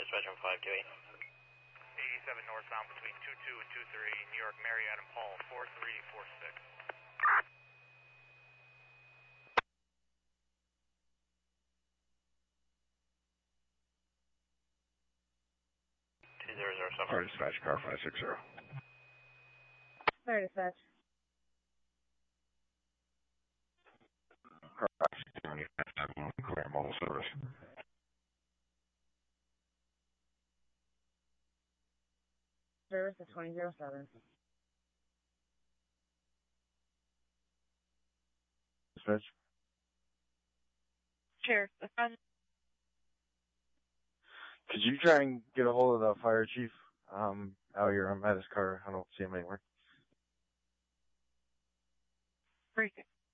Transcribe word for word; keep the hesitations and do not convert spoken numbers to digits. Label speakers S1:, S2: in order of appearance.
S1: dispatch on five two eight.
S2: eighty-seven northbound between two two and two three, New York, Marriott and Paul, four three four six.
S1: two zero zero seven.
S3: Fire dispatch, car five six zero.
S4: Fire dispatch.
S3: Car five six zero, five one, clear mobile service.
S4: Service at twenty zero seven.
S3: Dispatch.
S4: Sheriff, um,
S3: Could you try and get a hold of the fire chief um, out here? I'm at his car. I don't see him anywhere.
S4: briefing.